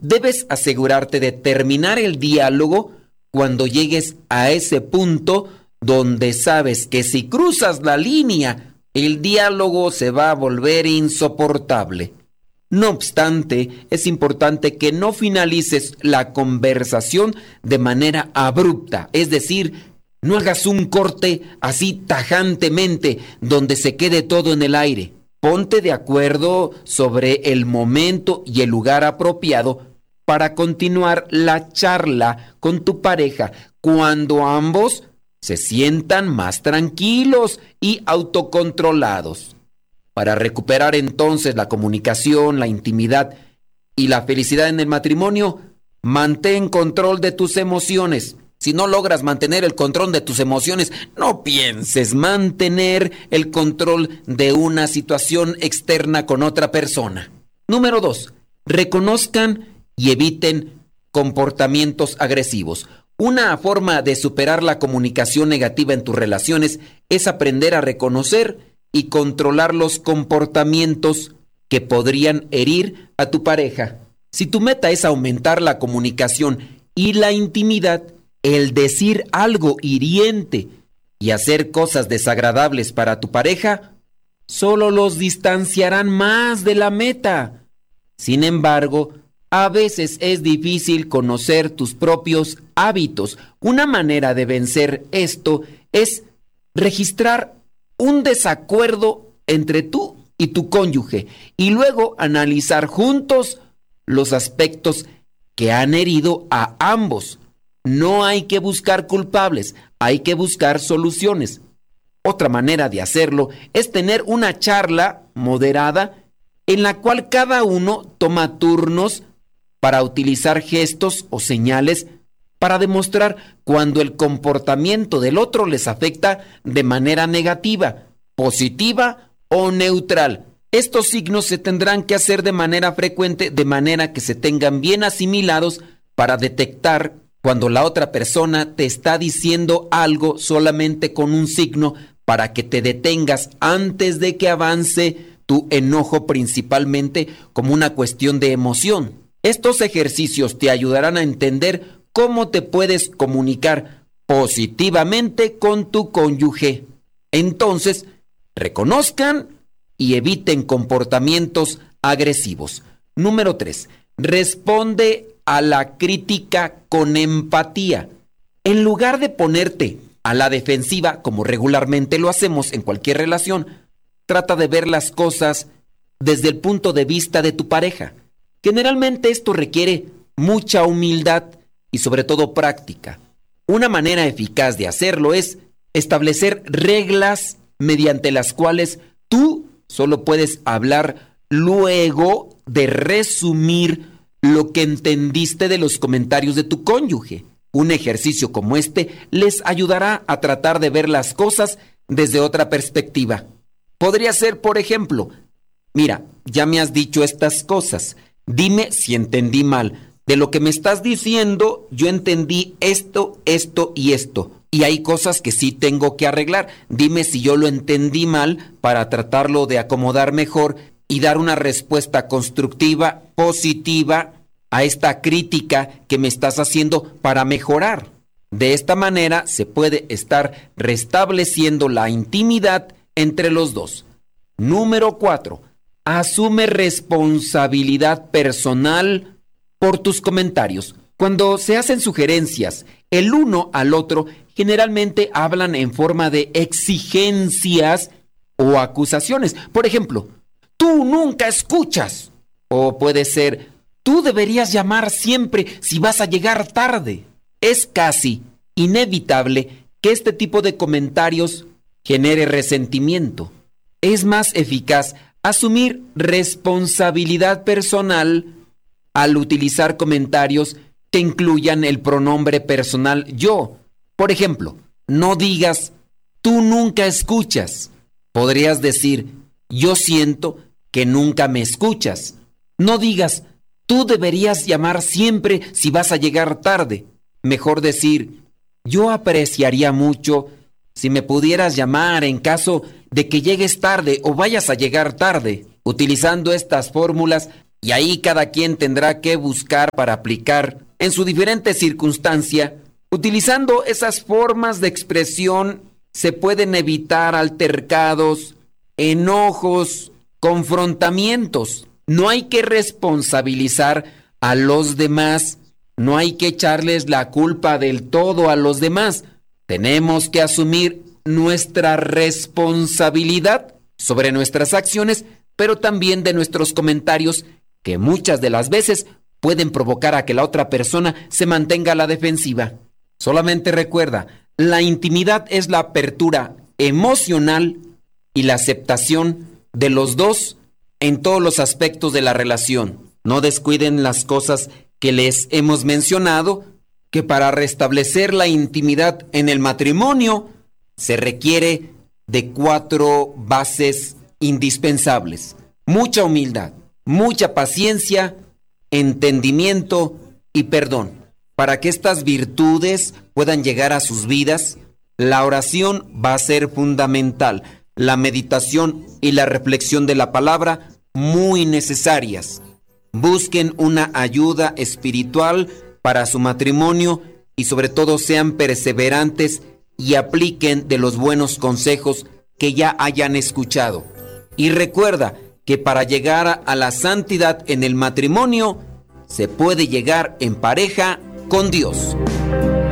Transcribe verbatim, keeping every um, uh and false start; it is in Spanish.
debes asegurarte de terminar el diálogo cuando llegues a ese punto donde sabes que si cruzas la línea, el diálogo se va a volver insoportable. No obstante, es importante que no finalices la conversación de manera abrupta, es decir, no hagas un corte así tajantemente donde se quede todo en el aire. Ponte de acuerdo sobre el momento y el lugar apropiado para continuar la charla con tu pareja cuando ambos se sientan más tranquilos y autocontrolados. Para recuperar entonces la comunicación, la intimidad y la felicidad en el matrimonio, mantén control de tus emociones. Si no logras mantener el control de tus emociones, no pienses mantener el control de una situación externa con otra persona. Número dos, reconozcan y eviten comportamientos agresivos. Una forma de superar la comunicación negativa en tus relaciones es aprender a reconocer y controlar los comportamientos que podrían herir a tu pareja. Si tu meta es aumentar la comunicación y la intimidad, el decir algo hiriente y hacer cosas desagradables para tu pareja, solo los distanciarán más de la meta. Sin embargo, a veces es difícil conocer tus propios hábitos. Una manera de vencer esto es registrar un desacuerdo entre tú y tu cónyuge y luego analizar juntos los aspectos que han herido a ambos. No hay que buscar culpables, hay que buscar soluciones. Otra manera de hacerlo es tener una charla moderada en la cual cada uno toma turnos para utilizar gestos o señales para demostrar cuando el comportamiento del otro les afecta de manera negativa, positiva o neutral. Estos signos se tendrán que hacer de manera frecuente, de manera que se tengan bien asimilados para detectar cuando la otra persona te está diciendo algo solamente con un signo para que te detengas antes de que avance tu enojo, principalmente como una cuestión de emoción. Estos ejercicios te ayudarán a entender cómo te puedes comunicar positivamente con tu cónyuge. Entonces, reconozcan y eviten comportamientos agresivos. Número tres. Responde a la crítica con empatía. En lugar de ponerte a la defensiva, como regularmente lo hacemos en cualquier relación, trata de ver las cosas desde el punto de vista de tu pareja. Generalmente esto requiere mucha humildad y sobre todo práctica. Una manera eficaz de hacerlo es establecer reglas mediante las cuales tú solo puedes hablar luego de resumir lo que entendiste de los comentarios de tu cónyuge. Un ejercicio como este les ayudará a tratar de ver las cosas desde otra perspectiva. Podría ser, por ejemplo, mira, ya me has dicho estas cosas, dime si entendí mal. De lo que me estás diciendo, yo entendí esto, esto y esto. Y hay cosas que sí tengo que arreglar. Dime si yo lo entendí mal para tratarlo de acomodar mejor y dar una respuesta constructiva, positiva a esta crítica que me estás haciendo para mejorar. De esta manera se puede estar restableciendo la intimidad entre los dos. Número cuatro. Asume responsabilidad personal por tus comentarios. Cuando se hacen sugerencias el uno al otro, generalmente hablan en forma de exigencias o acusaciones. Por ejemplo, tú nunca escuchas. O puede ser, tú deberías llamar siempre si vas a llegar tarde. Es casi inevitable que este tipo de comentarios genere resentimiento. Es más eficaz asumir responsabilidad personal al utilizar comentarios que incluyan el pronombre personal yo. Por ejemplo, no digas, tú nunca escuchas. Podrías decir, yo siento que nunca me escuchas. No digas, tú deberías llamar siempre si vas a llegar tarde. Mejor decir, yo apreciaría mucho si me pudieras llamar en caso de que llegues tarde o vayas a llegar tarde. Utilizando estas fórmulas, Y ahí cada quien tendrá que buscar para aplicar en su diferente circunstancia. Utilizando esas formas de expresión se pueden evitar altercados, enojos, confrontamientos. No hay que responsabilizar a los demás, no hay que echarles la culpa del todo a los demás. Tenemos que asumir nuestra responsabilidad sobre nuestras acciones, pero también de nuestros comentarios, que muchas de las veces pueden provocar a que la otra persona se mantenga a la defensiva. Solamente recuerda, la intimidad es la apertura emocional y la aceptación de los dos en todos los aspectos de la relación. No descuiden las cosas que les hemos mencionado, que para restablecer la intimidad en el matrimonio se requiere de cuatro bases indispensables: mucha humildad, mucha paciencia, entendimiento y perdón. Para que estas virtudes puedan llegar a sus vidas, la oración va a ser fundamental, la meditación y la reflexión de la palabra muy necesarias. Busquen una ayuda espiritual para su matrimonio y sobre todo sean perseverantes y apliquen de los buenos consejos que ya hayan escuchado. Y recuerda que para llegar a la santidad en el matrimonio se puede llegar en pareja con Dios.